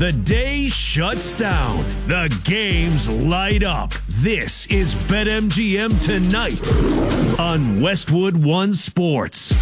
The day shuts down. The games light up. This is BetMGM Tonight on Westwood One Sports.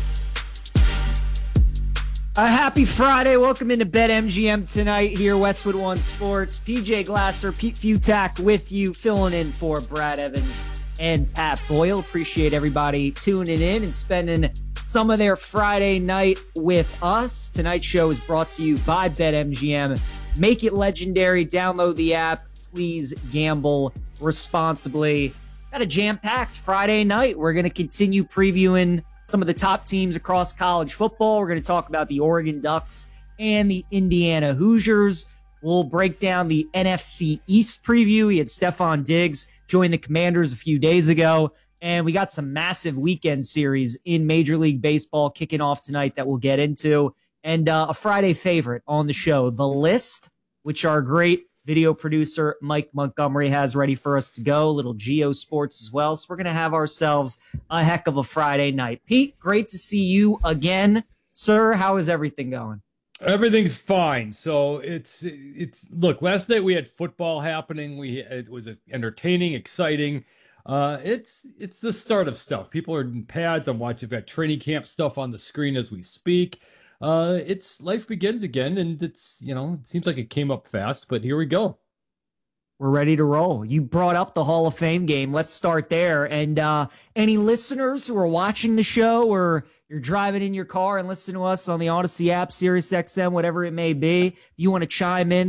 A happy Friday. Welcome into BetMGM Tonight here, Westwood One Sports. PJ Glasser, Pete Futak with you, filling in for Brad Evans and Pat Boyle. Appreciate everybody tuning in and spending some of their Friday night with us. Tonight's show is brought to you by BetMGM. Make it legendary. Download the app. Please gamble responsibly. Got a jam-packed Friday night. We're going to continue previewing some of the top teams across college football. We're going to talk about the Oregon Ducks and the Indiana Hoosiers. We'll break down the NFC East preview. We had Stefon Diggs join the Commanders a few days ago. And we got some massive weekend series in Major League Baseball kicking off tonight that we'll get into. And a Friday favorite on the show, The List, which our great video producer Mike Montgomery has ready for us to go. A little Geo Sports as well. So we're going to have ourselves a heck of a Friday night. Pete, great to see you again. Sir, how is everything going? Everything's fine. So it's look, last night we had football happening. It was entertaining, exciting. It's the start of stuff. People are in pads. I'm watching. We've got training camp stuff on the screen as we speak. It's life begins again, and it seems like it came up fast, but here we go. We're ready to roll. You brought up the Hall of Fame game. Let's start there. And any listeners who are watching the show, or you're driving in your car and listening to us on the Odyssey app, Sirius XM, whatever it may be, if you want to chime in,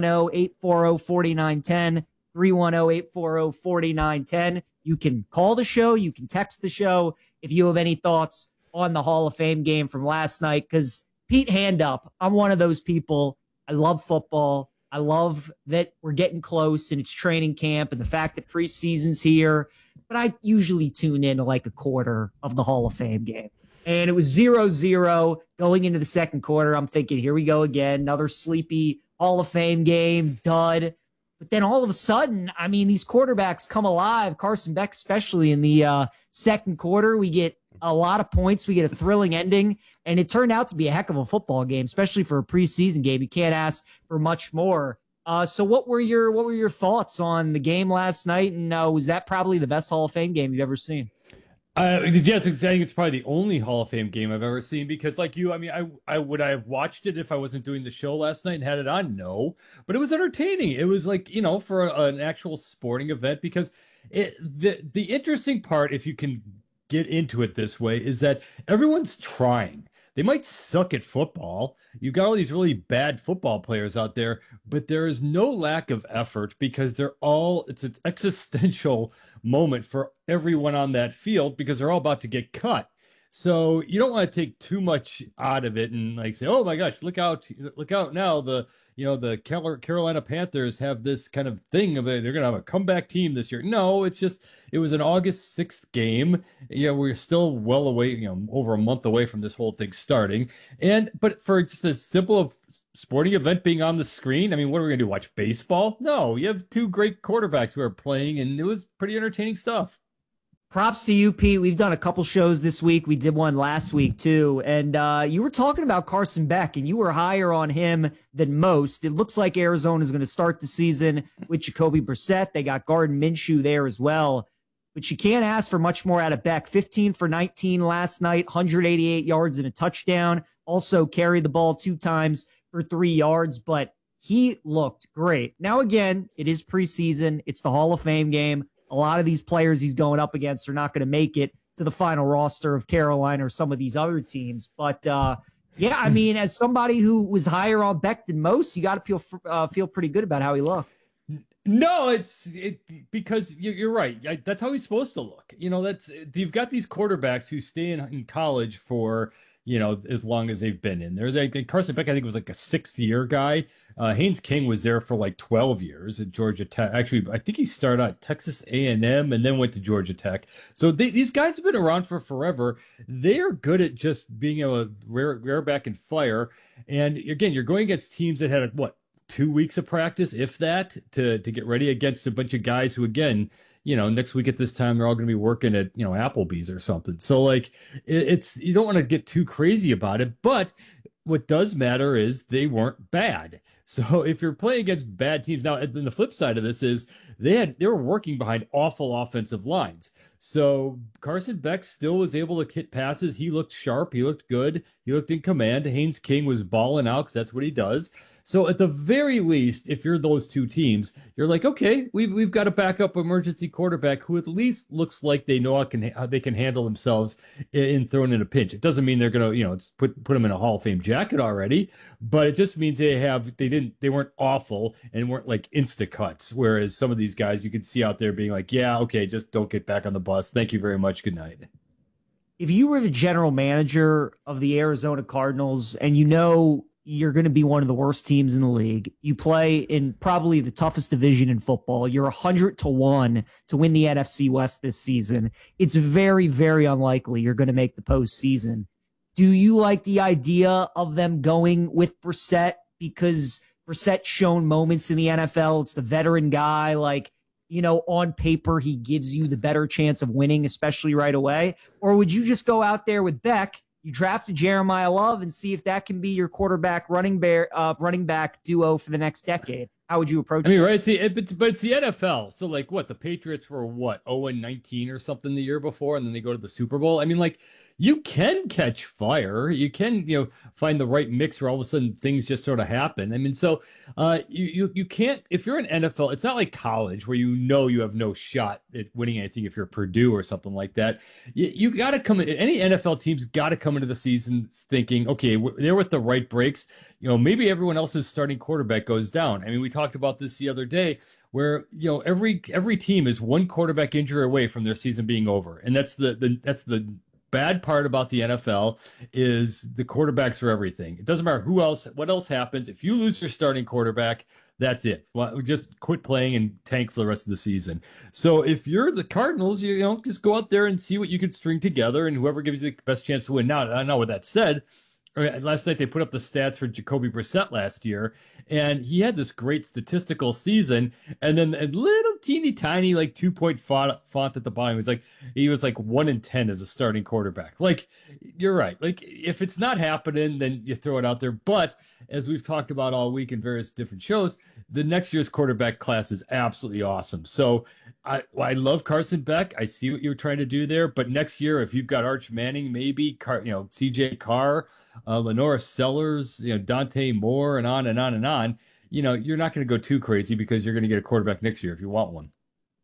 310-840-4910, 310-840-4910. You can call the show. You can text the show if you have any thoughts on the Hall of Fame game from last night. Because Pete, hand up, I'm one of those people. I love football. I love that we're getting close and it's training camp and the fact that preseason's here. But I usually tune in to like a quarter of the Hall of Fame game. And it was 0-0 going into the second quarter. I'm thinking, here we go again. Another sleepy Hall of Fame game, dud. But then all of a sudden, I mean, these quarterbacks come alive. Carson Beck, especially in the second quarter, we get a lot of points. We get a thrilling ending, and it turned out to be a heck of a football game, especially for a preseason game. You can't ask for much more. So what were your thoughts on the game last night? And was that probably the best Hall of Fame game you've ever seen? Yes, I think it's probably the only Hall of Fame game I've ever seen, because like you, I mean, I would I have watched it if I wasn't doing the show last night and had it on? No, but it was entertaining. It was like, for an actual sporting event, because the interesting part, if you can get into it this way, is that everyone's trying. They might suck at football. You've got all these really bad football players out there, but there is no lack of effort, because it's an existential moment for everyone on that field, because they're all about to get cut. So you don't want to take too much out of it and like say, oh my gosh, look out now. The Carolina Panthers have this kind of thing of they're going to have a comeback team this year. No, it was an August 6th game. We're still well away, over a month away from this whole thing starting. But for just a simple sporting event being on the screen, I mean, what are we going to do? Watch baseball? No, you have two great quarterbacks who are playing, and it was pretty entertaining stuff. Props to you, Pete. We've done a couple shows this week. We did one last week, too. And you were talking about Carson Beck, and you were higher on him than most. It looks like Arizona is going to start the season with Jacoby Brissett. They got Gardner Minshew there as well. But you can't ask for much more out of Beck. 15 for 19 last night, 188 yards and a touchdown. Also carried the ball 2 times for 3 yards, but he looked great. Now, again, it is preseason. It's the Hall of Fame game. A lot of these players he's going up against are not going to make it to the final roster of Carolina or some of these other teams. But, yeah, I mean, as somebody who was higher on Beck than most, you got to feel pretty good about how he looked. No, because you're right. That's how he's supposed to look. You've got these quarterbacks who stay in college for as long as they've been in there. Carson Beck, I think, was like a 6th-year guy. Haynes King was there for like 12 years at Georgia Tech. Actually, I think he started out at Texas A&M and then went to Georgia Tech. So these guys have been around for forever. They are good at just being able to rear back and fire. And again, you're going against teams that had 2 weeks of practice, if that, to get ready against a bunch of guys who, again, next week at this time, they're all going to be working at, Applebee's or something. So, like, it's you don't want to get too crazy about it. But what does matter is they weren't bad. So if you're playing against bad teams now, and then the flip side of this is they were working behind awful offensive lines. So Carson Beck still was able to hit passes. He looked sharp. He looked good. He looked in command. Haynes King was balling out because that's what he does. So at the very least, if you're those two teams, you're like, okay, we've got a backup emergency quarterback who at least looks like they know how they can handle themselves in throwing in a pinch. It doesn't mean they're gonna, put them in a Hall of Fame jacket already, but it just means they weren't awful and weren't like insta cuts. Whereas some of these guys you could see out there being like, yeah, okay, just don't get back on the bus. Thank you very much. Good night. If you were the general manager of the Arizona Cardinals and you're going to be one of the worst teams in the league. You play in probably the toughest division in football. You're 100-1 to win the NFC West this season. It's very, very unlikely you're going to make the postseason. Do you like the idea of them going with Brissett because Brissett's shown moments in the NFL? It's the veteran guy. On paper, he gives you the better chance of winning, especially right away. Or would you just go out there with Beck? You drafted Jeremiah Love and see if that can be your quarterback running back duo for the next decade. How would you approach it? Right. But it's the NFL. So the Patriots were 0-19 or something the year before, and then they go to the Super Bowl. You can catch fire. You can, find the right mix where all of a sudden things just sort of happen. You can't, if you're an NFL, it's not like college where you have no shot at winning anything if you're Purdue or something like that. You got to any NFL team's got to come into the season thinking, okay, they're with the right breaks. Maybe everyone else's starting quarterback goes down. We talked about this the other day where, every team is one quarterback injury away from their season being over. And that's the bad part about the NFL is the quarterbacks are everything. It doesn't matter what else happens. If you lose your starting quarterback, that's it. Well, just quit playing and tank for the rest of the season. So if you're the Cardinals, just go out there and see what you can string together, and whoever gives you the best chance to win. Now, with that said, last night they put up the stats for Jacoby Brissett last year, and he had this great statistical season, and then a little teeny tiny 2-point font at the bottom. He was 1-10 as a starting quarterback. You're right. If it's not happening, then you throw it out there. But as we've talked about all week in various different shows, the next year's quarterback class is absolutely awesome. So I love Carson Beck. I see what you're trying to do there. But next year, if you've got Arch Manning, maybe CJ Carr, Lenora Sellers, Dante Moore, and on and on and on, you're not going to go too crazy because you're going to get a quarterback next year if you want one.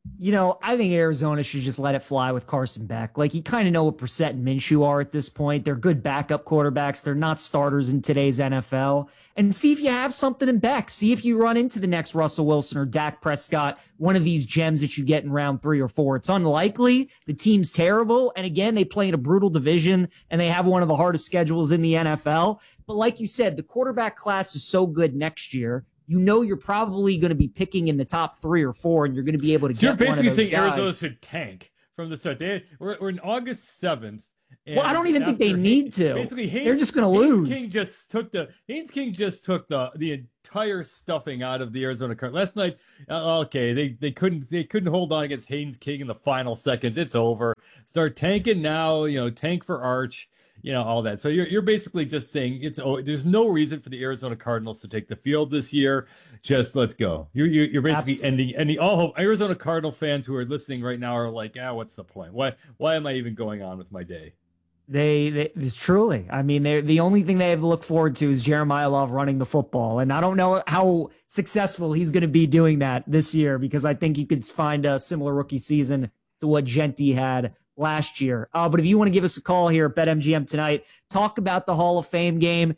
I think Arizona should just let it fly with Carson Beck. You kind of know what Brissett and Minshew are at this point. They're good backup quarterbacks. They're not starters in today's NFL. And see if you have something in Beck. See if you run into the next Russell Wilson or Dak Prescott, one of these gems that you get in round 3 or 4. It's unlikely. The team's terrible. And again, they play in a brutal division and they have one of the hardest schedules in the NFL. But like you said, the quarterback class is so good next year. You're probably going to be picking in the top 3 or 4, and you're going to be able to get one of those guys. You're basically saying Arizona should tank from the start. We're in August 7th. Well, I don't even think they need to. Basically, they're just going to lose. Haynes King just took the entire stuffing out of the Arizona Cardinals last night. They couldn't hold on against Haynes King in the final seconds. It's over. Start tanking now. Tank for Arch. All that. So you're basically just saying there's no reason for the Arizona Cardinals to take the field this year. Just let's go. You're basically ending all hope. Arizona Cardinal fans who are listening right now are like, what's the point? Why am I even going on with my day? They truly, they're the only thing they have to look forward to is Jeremiah Love running the football. And I don't know how successful he's going to be doing that this year, because I think he could find a similar rookie season to what Genti had last year. But if you want to give us a call here at BetMGM tonight, talk about the Hall of Fame game,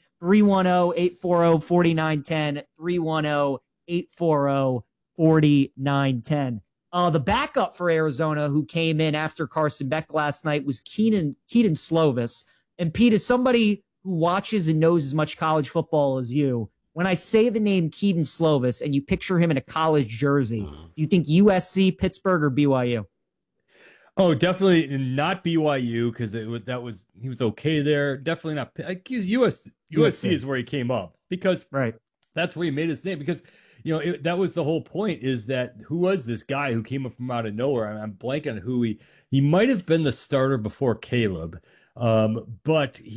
310-840-4910, 310-840-4910. The backup for Arizona who came in after Carson Beck last night was Kedon Slovis. And Pete, is somebody who watches and knows as much college football as you. When I say the name Kedon Slovis and you picture him in a college jersey, do you think USC, Pittsburgh, or BYU? Oh, definitely not BYU, because he was okay there. Definitely not. USC is where he came up, because that's where he made his name. Because that was the whole point, is that who was this guy who came up from out of nowhere? I'm blanking on who he might have been the starter before Caleb. But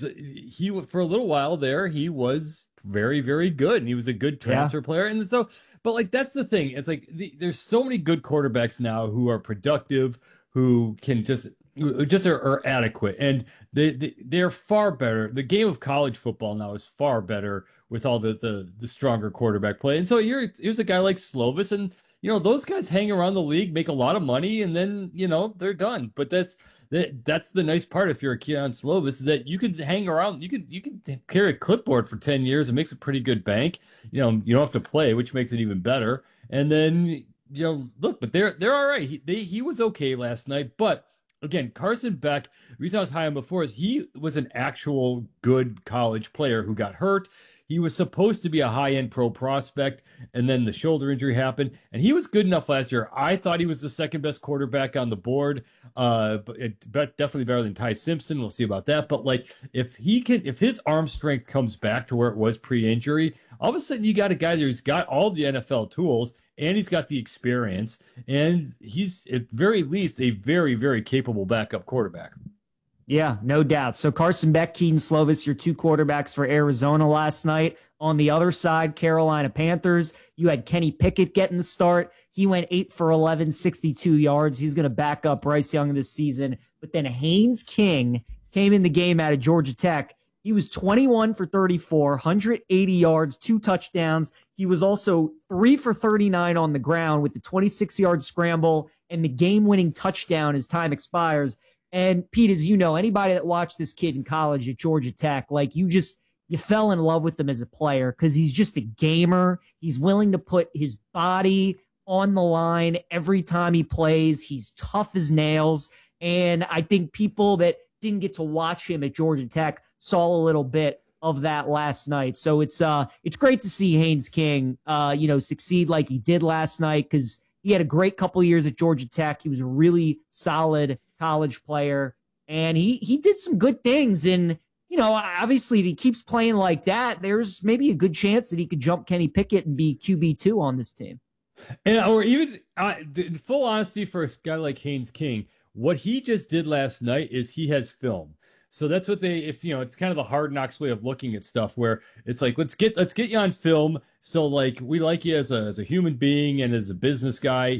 he for a little while there, he was very, very good, and he was a good transfer player. And so, but like that's the thing. It's like there's so many good quarterbacks now who are productive, who can just are adequate, and they're far better. The game of college football now is far better with all the stronger quarterback play. And so here's a guy like Slovis, and those guys hang around the league, make a lot of money, and then they're done. But that's the nice part if you're a Keon Slovis, is that you can hang around, you can carry a clipboard for 10 years and makes a pretty good bank. You don't have to play, which makes it even better. And then look, but they're all right. He was okay last night, but again, Carson Beck, the reason I was high on before is he was an actual good college player who got hurt. He was supposed to be a high-end pro prospect, and then the shoulder injury happened, and he was good enough last year. I thought he was the second best quarterback on the board, but definitely better than Ty Simpson. We'll see about that. But like, if his arm strength comes back to where it was pre-injury, all of a sudden you got a guy there who's got all the NFL tools, and he's got the experience, and he's at very least a very, very capable backup quarterback. Yeah, no doubt. So Carson Beck, Keaton Slovis, your two quarterbacks for Arizona last night. On the other side, Carolina Panthers, you had Kenny Pickett getting the start. He went 8 for 11, 62 yards. He's going to back up Bryce Young this season. But then Haynes King came in the game out of Georgia Tech. He was 21 for 34, 180 yards, 2 touchdowns. He was also 3 for 39 on the ground with the 26-yard scramble and the game-winning touchdown as time expires. And Pete, as you know, anybody that watched this kid in college at Georgia Tech, like you fell in love with him as a player because he's just a gamer. He's willing to put his body on the line every time he plays. He's tough as nails. And I think people that didn't get to watch him at Georgia Tech saw a little bit of that last night. So it's great to see Haynes King, succeed like he did last night, because he had a great couple of years at Georgia Tech. He was a really solid college player, and he did some good things. And obviously if he keeps playing like that, there's maybe a good chance that he could jump Kenny Pickett and be QB2 on this team. And or even in full honesty, for a guy like Haynes King, what he just did last night is he has film. So that's what it's kind of the Hard Knocks way of looking at stuff, where it's like, let's get you on film. So like, we like you as a human being and as a business guy.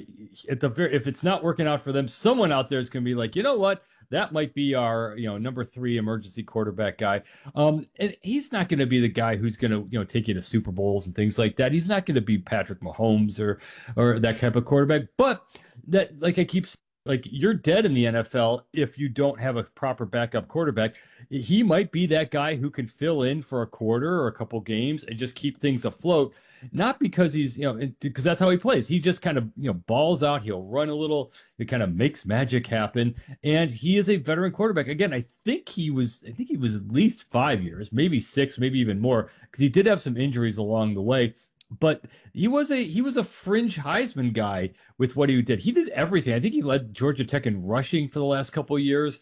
If it's not working out for them, someone out there is going to be like, you know what? That might be our, number 3 emergency quarterback guy. And he's not going to be the guy who's going to, take you to Super Bowls and things like that. He's not going to be Patrick Mahomes or that type of quarterback. But that, like I keep saying, like, you're dead in the NFL if you don't have a proper backup quarterback. He might be that guy who can fill in for a quarter or a couple games and just keep things afloat. Not because he's, because that's how he plays. He just kind of, balls out. He'll run a little. It kind of makes magic happen. And he is a veteran quarterback. Again, I think he was at least 5 years, maybe 6, maybe even more, because he did have some injuries along the way. But he was a fringe Heisman guy with what he did. He did everything. I think he led Georgia Tech in rushing for the last couple of years.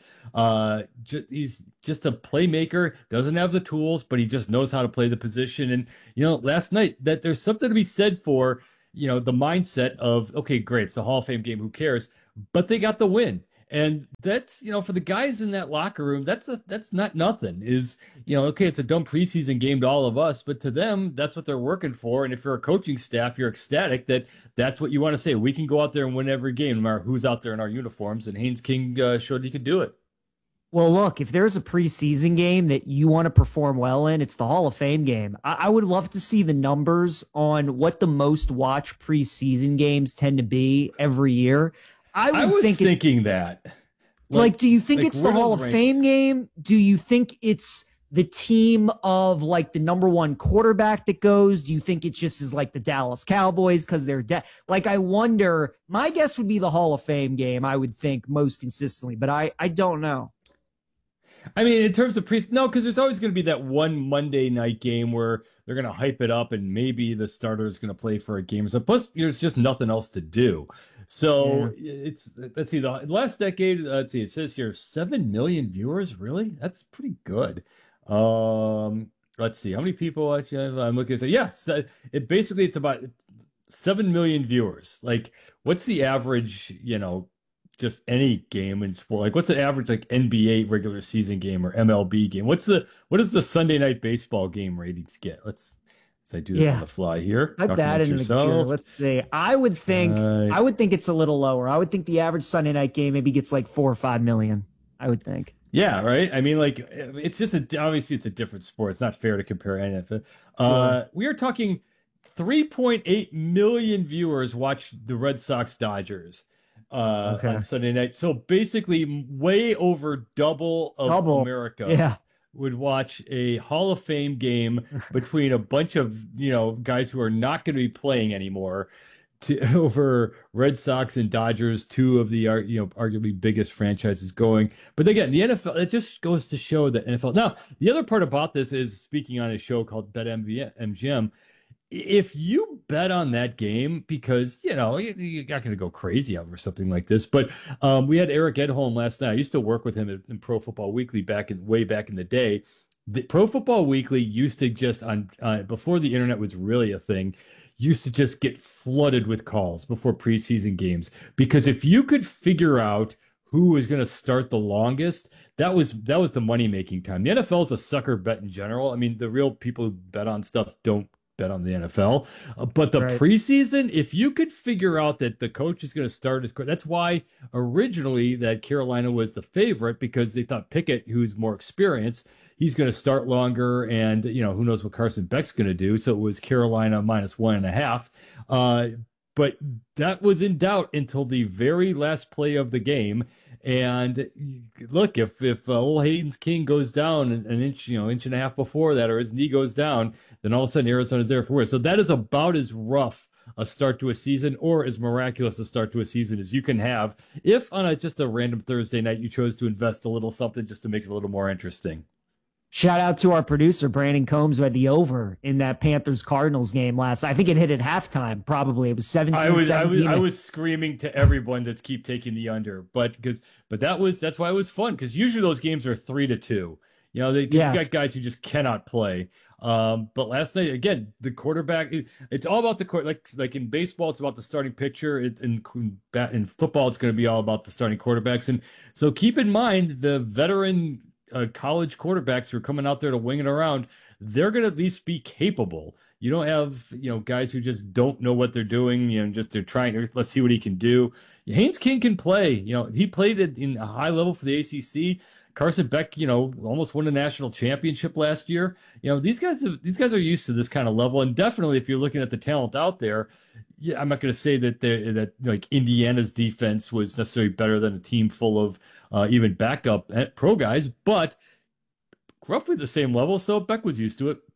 He's just a playmaker, doesn't have the tools, but he just knows how to play the position. And, last night, that there's something to be said for, the mindset of, okay, great, it's the Hall of Fame game, who cares? But they got the win. And that's, for the guys in that locker room, that's not nothing. Is, okay, it's a dumb preseason game to all of us, but to them, that's what they're working for. And if you're a coaching staff, you're ecstatic that that's what you want to say. We can go out there and win every game, no matter who's out there in our uniforms. And Haynes King showed he could do it. Well, look, if there's a preseason game that you want to perform well in, it's the Hall of Fame game. I would love to see the numbers on what the most watched preseason games tend to be every year. I was thinking that. Like, do you think it's the Hall of Fame game? Do you think it's the team of like the number 1 quarterback that goes? Do you think it just is like the Dallas Cowboys because they're like, I wonder. My guess would be the Hall of Fame game, I would think, most consistently, but I don't know. I mean, in terms of no, because there's always going to be that one Monday night game where they're going to hype it up and maybe the starter is going to play for a game. So plus, there's just nothing else to do. So let's see, the last decade, let's see, it says here 7 million viewers. Really? That's pretty good. Let's see, how many people actually I'm looking at. So it's about 7 million viewers. Like, what's the average, just any game in sport. Like what's the average like NBA regular season game or MLB game? What does the Sunday night baseball game ratings get? Let's I do this on the fly here. Type that into the computer. Let's see. I would think it's a little lower. I would think the average Sunday night game maybe gets like 4 or 5 million. I would think. Yeah, right. I mean, like it's just obviously it's a different sport. It's not fair to compare NFL. We are talking 3.8 million viewers watch the Red Sox Dodgers on Sunday night. So basically, way over double of America would watch a Hall of Fame game between a bunch of guys who are not going to be playing anymore. Over Red Sox and Dodgers, two of the arguably biggest franchises going. But again, the NFL, it just goes to show that NFL. Now, the other part about this is speaking on a show called BetMGM. If you bet on that game, because you're not going to go crazy over something like this. But we had Eric Edholm last night. I used to work with him in Pro Football Weekly way back in the day. The Pro Football Weekly used to just before the internet was really a thing, used to just get flooded with calls before preseason games, because if you could figure out who was going to start the longest, that was the money making time. The NFL is a sucker bet in general. I mean, the real people who bet on stuff don't bet on the NFL, but the preseason, if you could figure out that the coach is going to start his, that's why originally that Carolina was the favorite, because they thought Pickett, who's more experienced, he's going to start longer, and who knows what Carson Beck's going to do. So it was Carolina -1.5. But that was in doubt until the very last play of the game. And look, if old Haynes King goes down an inch, inch and a half before that, or his knee goes down, then all of a sudden Arizona's there for it. So that is about as rough a start to a season, or as miraculous a start to a season as you can have, if on just a random Thursday night you chose to invest a little something just to make it a little more interesting. Shout out to our producer, Brandon Combs, who had the over in that Panthers-Cardinals game last. I think it hit at halftime, probably. It was 17-17. I was screaming to everyone to keep taking the under, but that's why it was fun, because usually those games are 3-2. You've got guys who just cannot play. But last night, again, the quarterback, it's all about the court. Like in baseball, it's about the starting pitcher. In football, it's going to be all about the starting quarterbacks. And so keep in mind the veteran college quarterbacks who are coming out there to wing it around, they're going to at least be capable. You don't have, guys who just don't know what they're doing, they're trying, let's see what he can do. Haynes King can play. He played in a high level for the ACC. Carson Beck, almost won a national championship last year. These guys are used to this kind of level, and definitely if you're looking at the talent out there, I'm not going to say that like Indiana's defense was necessarily better than a team full of even backup pro guys, but roughly the same level. So Beck was used to it.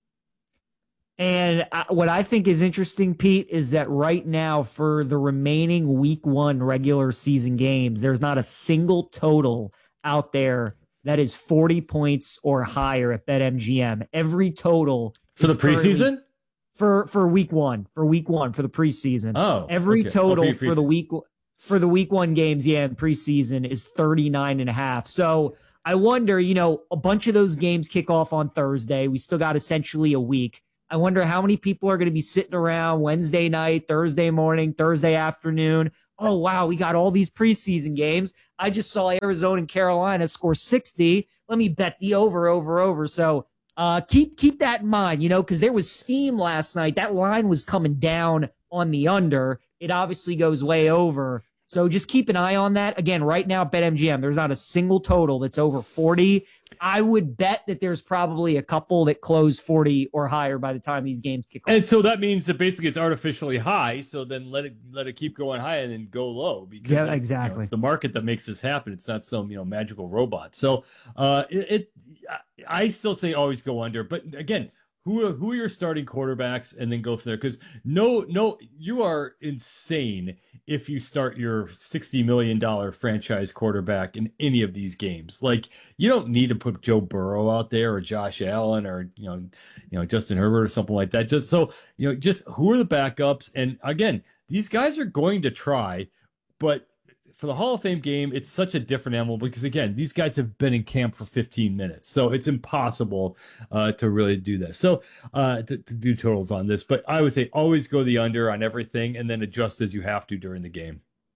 And what I think is interesting, Pete, is that right now for the remaining week 1 regular season games, there's not a single total out there that is 40 points or higher at BetMGM. Every total for the preseason, for week 1, for the preseason. Oh, every total for the week 1 games, in preseason is 39.5. So I wonder, a bunch of those games kick off on Thursday. We still got essentially a week. I wonder how many people are going to be sitting around Wednesday night, Thursday morning, Thursday afternoon. Oh, wow, we got all these preseason games. I just saw Arizona and Carolina score 60. Let me bet the over. So keep that in mind, because there was steam last night. That line was coming down on the under. It obviously goes way over. So just keep an eye on that. Again, right now at BetMGM, there's not a single total that's over 40. I would bet that there's probably a couple that close 40 or higher by the time these games kick off. And so that means that basically it's artificially high. So then let it keep going high and then go low, because exactly. It's the market that makes this happen. It's not some magical robot. So I still say always go under. But again, who are your starting quarterbacks, and then go from there, because no, you are insane if you start your $60 million franchise quarterback in any of these games. Like, you don't need to put Joe Burrow out there or Josh Allen or Justin Herbert or something like that. Just so just who are the backups? And again, these guys are going to try, but for the Hall of Fame game, it's such a different animal, because again, these guys have been in camp for 15 minutes, so it's impossible to really do this. So to do totals on this, but I would say always go the under on everything, and then adjust as you have to during the game.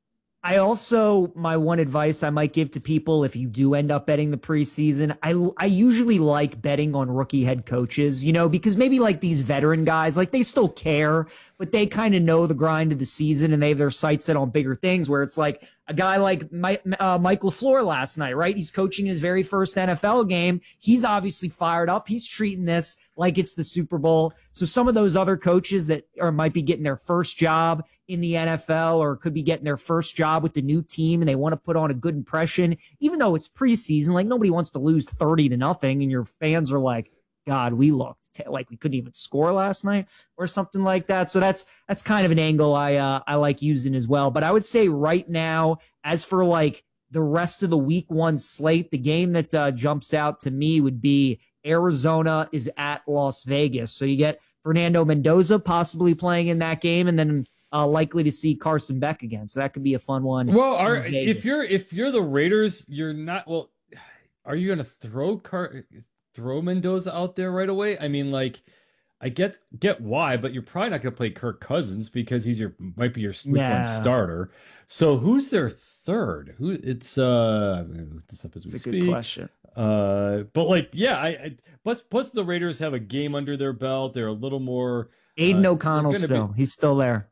I also, my one advice I might give to people if you do end up betting the preseason, I usually like betting on rookie head coaches, because maybe like these veteran guys, like they still care, but they kind of know the grind of the season and they have their sights set on bigger things, where it's like a guy like Mike LaFleur last night, right? He's coaching his very first NFL game. He's obviously fired up. He's treating this like it's the Super Bowl. So some of those other coaches that might be getting their first job in the NFL or could be getting their first job with the new team and they want to put on a good impression, even though it's preseason, like nobody wants to lose 30-0 and your fans are like, God, we looked like we couldn't even score last night or something like that. So that's kind of an angle I like using as well. But I would say right now, as for like the rest of the week 1 slate, the game that jumps out to me would be Arizona is at Las Vegas. So you get Fernando Mendoza possibly playing in that game, and then likely to see Carson Beck again. So that could be a fun one. Well, if you're the Raiders, you're not. Well, are you going to throw Mendoza out there right away? I mean, like, I get why, but you're probably not going to play Kirk Cousins because he's might be your week 1 starter. So who's their third? It's I'm going to look this up as we speak. It's a good question. But like, yeah, plus the Raiders have a game under their belt. They're a little more. Aiden O'Connell he's still there.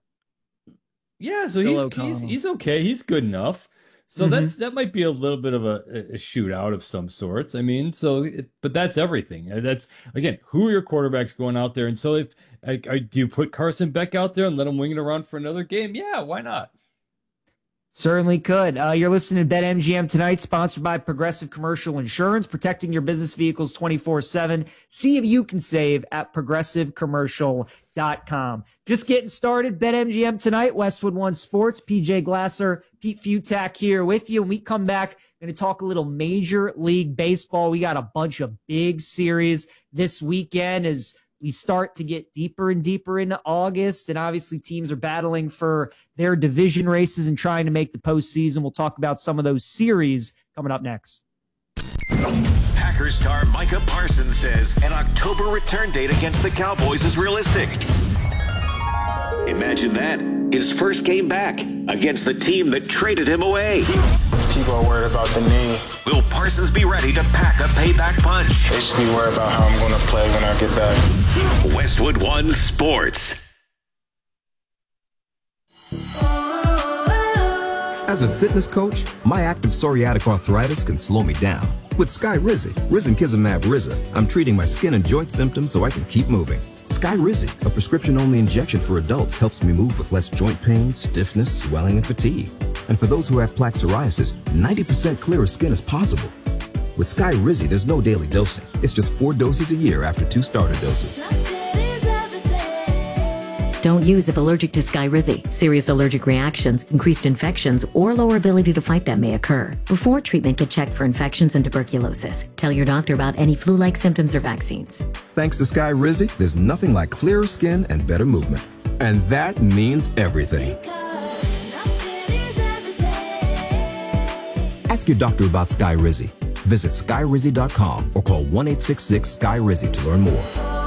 Yeah, so he's okay. He's good enough. So that might be a little bit of a shootout of some sorts. I mean, but that's everything. That's, again, who are your quarterbacks going out there? And so if do you put Carson Beck out there and let him wing it around for another game? Yeah, why not? Certainly could. You're listening to BetMGM tonight, sponsored by Progressive Commercial Insurance, protecting your business vehicles 24/7. See if you can save at progressivecommercial.com. Just getting started. BetMGM tonight, Westwood One Sports. PJ Glasser, Pete Futak here with you. When we come back, going to talk a little Major League Baseball. We got a bunch of big series this weekend as we start to get deeper and deeper into August, and obviously teams are battling for their division races and trying to make the postseason. We'll talk about some of those series coming up next. Packers star Micah Parsons says an October return date against the Cowboys is realistic. Imagine that. His first game back against the team that traded him away. People are worried about the knee. Will Parsons be ready to pack a payback punch? They should be worried about how I'm going to play when I get back. Westwood One Sports. As a fitness coach, my active psoriatic arthritis can slow me down. With Skyrizi, risankizumab Riza, I'm treating my skin and joint symptoms so I can keep moving. Skyrizi, a prescription-only injection for adults, helps me move with less joint pain, stiffness, swelling, and fatigue. And for those who have plaque psoriasis, 90% clearer skin is possible. With Skyrizi, there's no daily dosing. It's just 4 doses a year after 2 starter doses. Don't use if allergic to Skyrizi. Serious allergic reactions, increased infections, or lower ability to fight them may occur. Before treatment, get checked for infections and tuberculosis. Tell your doctor about any flu-like symptoms or vaccines. Thanks to Skyrizi, there's nothing like clearer skin and better movement. And that means everything. Ask your doctor about Skyrizi. Visit Skyrizi.com or call 1-866-SKY-RIZI to learn more.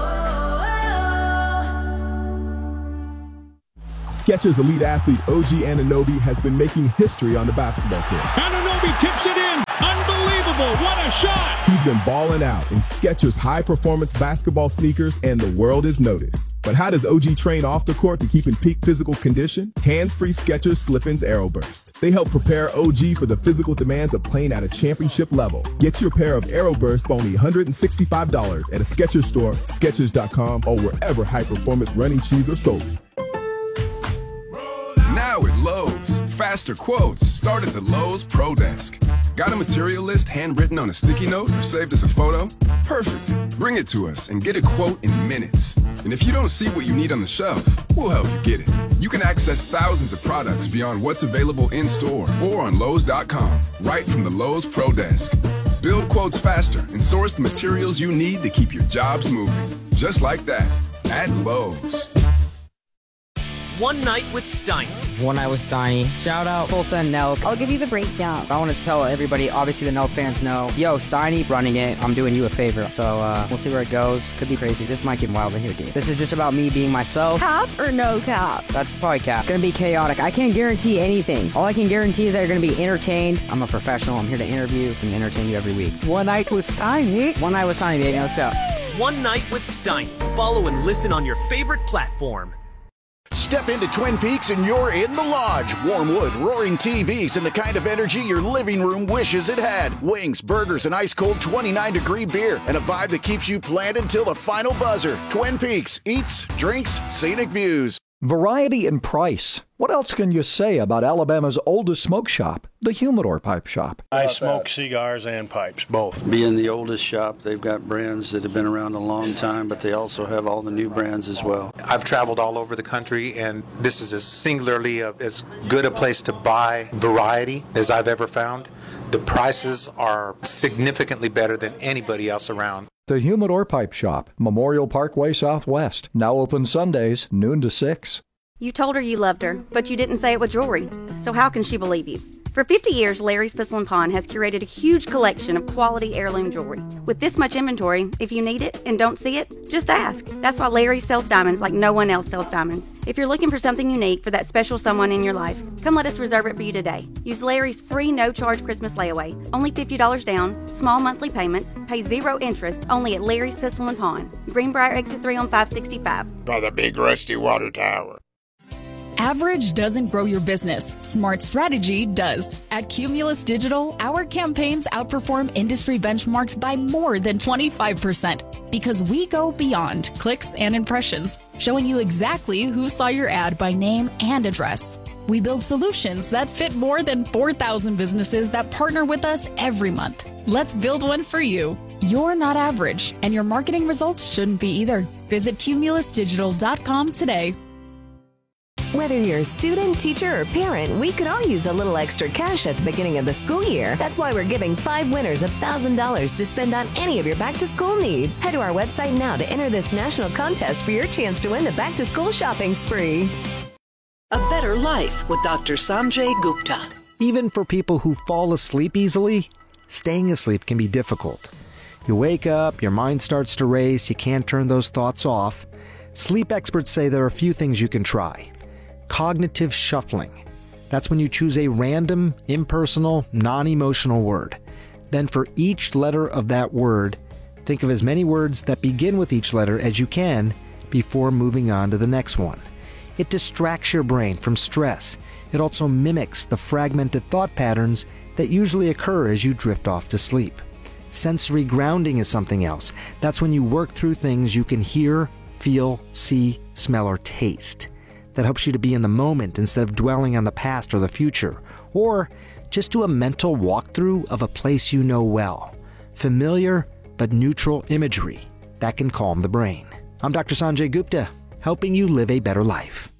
Skechers elite athlete OG Anunoby has been making history on the basketball court. Anunoby tips it in. Unbelievable. What a shot. He's been balling out in Skechers high-performance basketball sneakers, and the world has noticed. But how does OG train off the court to keep in peak physical condition? Hands-free Skechers Slip-ins Aeroburst. They help prepare OG for the physical demands of playing at a championship level. Get your pair of Aeroburst for only $165 at a Skechers store, Skechers.com, or wherever high-performance running shoes are sold. Now at Lowe's, faster quotes start at the Lowe's Pro Desk. Got a material list handwritten on a sticky note or saved as a photo? Perfect. Bring it to us and get a quote in minutes. And if you don't see what you need on the shelf, we'll help you get it. You can access thousands of products beyond what's available in-store or on Lowe's.com, right from the Lowe's Pro Desk. Build quotes faster and source the materials you need to keep your jobs moving. Just like that, at Lowe's. One Night with Steiny. One Night with Steiny. Shout out Tulsa and Nelk. I'll give you the breakdown. I want to tell everybody, obviously the Nelk fans know, yo, Steiny running it, I'm doing you a favor. So we'll see where it goes. Could be crazy. This might get wild in here, dude. This is just about me being myself. Cap or no cap? That's probably cap. Gonna be chaotic. I can't guarantee anything. All I can guarantee is that you're gonna be entertained. I'm a professional. I'm here to interview and entertain you every week. One Night with Steiny. One Night with Steiny, baby. Let's go. One Night with Steiny. Follow and listen on your favorite platform. Step into Twin Peaks and you're in the lodge. Warm wood, roaring TVs, and the kind of energy your living room wishes it had. Wings, burgers, and ice-cold 29-degree beer, and a vibe that keeps you planted till the final buzzer. Twin Peaks. Eats, drinks, scenic views. Variety and price. What else can you say about Alabama's oldest smoke shop, the Humidor Pipe Shop? I smoke cigars and pipes, both. Being the oldest shop, they've got brands that have been around a long time, but they also have all the new brands as well. I've traveled all over the country, and this is as singularly as good a place to buy variety as I've ever found. The prices are significantly better than anybody else around. The Humidor Pipe Shop, Memorial Parkway Southwest. Now open Sundays, noon to 6. You told her you loved her, but you didn't say it with jewelry. So how can she believe you? For 50 years, Larry's Pistol & Pawn has curated a huge collection of quality heirloom jewelry. With this much inventory, if you need it and don't see it, just ask. That's why Larry sells diamonds like no one else sells diamonds. If you're looking for something unique for that special someone in your life, come let us reserve it for you today. Use Larry's free no-charge Christmas layaway. Only $50 down, small monthly payments, pay 0 interest, only at Larry's Pistol & Pawn. Greenbrier Exit 3 on 565. By the big rusty water tower. Average doesn't grow your business. Smart strategy does. At Cumulus Digital, our campaigns outperform industry benchmarks by more than 25% because we go beyond clicks and impressions, showing you exactly who saw your ad by name and address. We build solutions that fit more than 4,000 businesses that partner with us every month. Let's build one for you. You're not average, and your marketing results shouldn't be either. Visit cumulusdigital.com today. Whether you're a student, teacher, or parent, we could all use a little extra cash at the beginning of the school year. That's why we're giving 5 winners $1,000 to spend on any of your back-to-school needs. Head to our website now to enter this national contest for your chance to win the back-to-school shopping spree. A better life with Dr. Sanjay Gupta. Even for people who fall asleep easily, staying asleep can be difficult. You wake up, your mind starts to race, you can't turn those thoughts off. Sleep experts say there are a few things you can try. Cognitive shuffling. That's when you choose a random, impersonal, non-emotional word. Then for each letter of that word, think of as many words that begin with each letter as you can before moving on to the next one. It distracts your brain from stress. It also mimics the fragmented thought patterns that usually occur as you drift off to sleep. Sensory grounding is something else. That's when you work through things you can hear, feel, see, smell, or taste. That helps you to be in the moment instead of dwelling on the past or the future. Or just do a mental walkthrough of a place you know well. Familiar but neutral imagery that can calm the brain. I'm Dr. Sanjay Gupta, helping you live a better life.